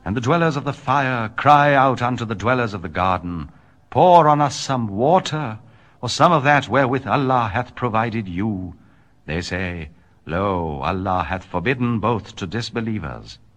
And the dwellers of the fire cry out unto the dwellers of the garden, Pour on us some water, or some of that wherewith Allah hath provided you. They say, Lo, Allah hath forbidden both to disbelievers